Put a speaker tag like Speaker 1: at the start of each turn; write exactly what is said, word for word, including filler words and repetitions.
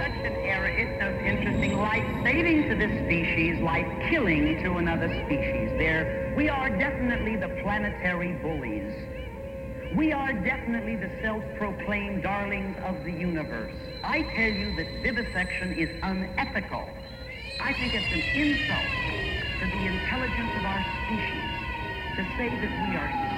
Speaker 1: such an era. It's so interesting. Life-saving to this species, life-killing to another species. There, we are definitely the planetary bullies. We are definitely the self-proclaimed darlings of the universe. I tell you that vivisection is unethical. I think it's an insult to the intelligence of our species to say that we are